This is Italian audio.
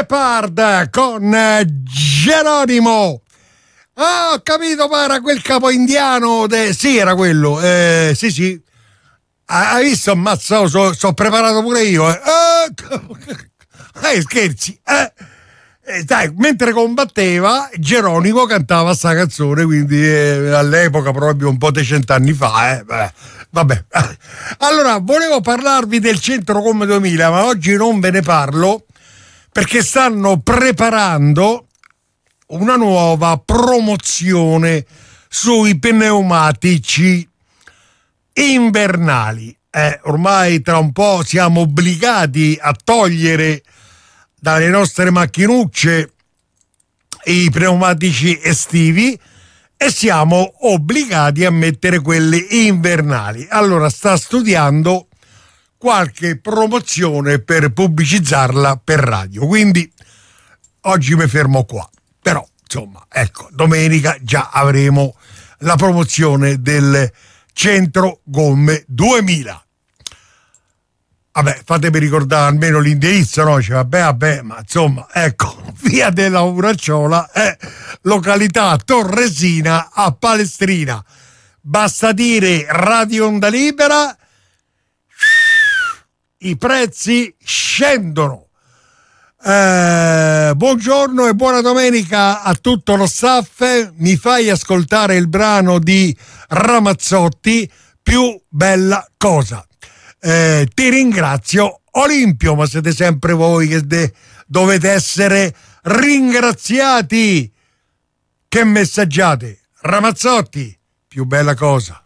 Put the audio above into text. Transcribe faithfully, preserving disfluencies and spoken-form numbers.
Shepard con Geronimo. Ah, ho capito, para quel capo indiano. De... Sì, era quello. Eh, sì, sì. Hai visto, ammazzato, so, so preparato pure io. Eh, eh scherzi. Eh. Eh, dai, mentre combatteva, Geronimo cantava sta canzone, quindi eh, all'epoca, proprio un po' di cent'anni fa. Eh, beh, vabbè. Allora, volevo parlarvi del Centrocom duemila, ma oggi non ve ne parlo perché stanno preparando una nuova promozione sui pneumatici invernali. Eh, ormai tra un po' siamo obbligati a togliere dalle nostre macchinucce i pneumatici estivi e siamo obbligati a mettere quelli invernali. Allora sta studiando qualche promozione per pubblicizzarla per radio, quindi oggi mi fermo qua. Però insomma, ecco, domenica già avremo la promozione del Centro Gomme duemila. Vabbè, fatemi ricordare almeno l'indirizzo, no? Cioè, vabbè, vabbè, ma insomma, ecco, via della Uracciola, eh, località Torresina a Palestrina. Basta dire Radio Onda Libera, i prezzi scendono. Eh, buongiorno e buona domenica a tutto lo staff. Mi fai ascoltare il brano di Ramazzotti, Più bella cosa. Eh, ti ringrazio Olimpio, ma siete sempre voi che de- dovete essere ringraziati. Che messaggiate? Ramazzotti, Più bella cosa.